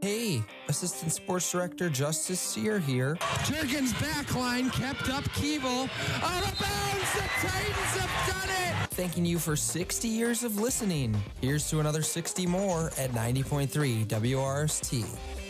Hey, Assistant Sports Director Justice Sear here. Jurgens backline kept up Keeble. Out of bounds, the Titans have done it! Thanking you for 60 years of listening. Here's to another 60 more at 90.3 WRST.